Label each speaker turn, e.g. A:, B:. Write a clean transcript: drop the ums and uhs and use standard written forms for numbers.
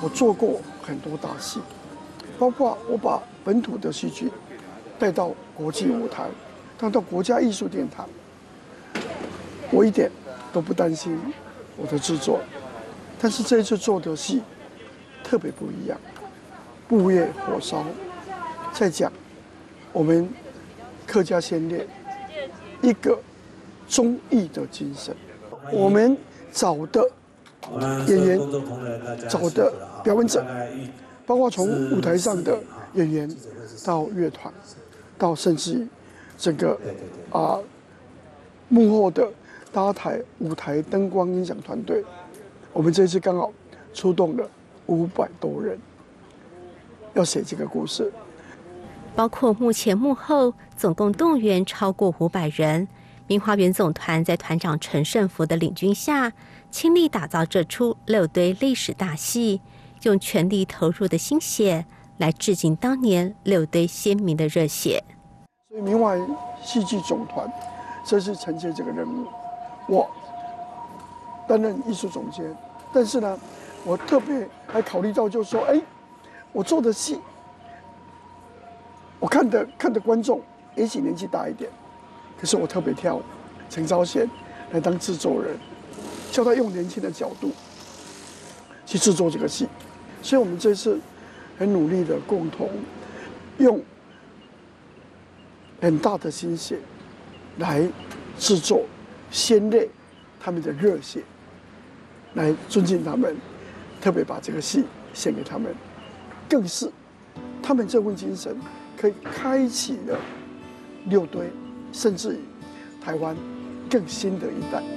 A: 我做过很多大戏，包括我把本土的戏剧带到国际舞台，带到国家艺术殿堂，我一点都不担心我的制作。但是这一次做的戏特别不一样，布业火烧，在讲我们客家先烈一个忠义的精神。我们找的演员，找的表演者，包括从舞台上的演员到乐团，到甚至于整个幕后的搭台、舞台、灯光、音响团队，我们这次刚好出动了500多人，要写这个故事。
B: 包括幕前幕后，总共动员超过500人。明华园总团在团长陈胜福的领军下，倾力打造这出6堆历史大戏，用全力投入的心血来致敬当年6堆先民的热血。
A: 所以明华园戏剧总团这次承接这个任务，我担任艺术总监，但是呢，我特别还考虑到，就是说，我做的戏，我看的观众也许年纪大一点。可是我特别挑陈昭贤来当制作人，叫他用年轻的角度去制作这个戏，所以我们这次很努力的共同用很大的心血来制作先烈他们的热血，来尊敬他们，特别把这个戏献给他们，更是他们这份精神可以开启了6堆。甚至于台湾更新的一代。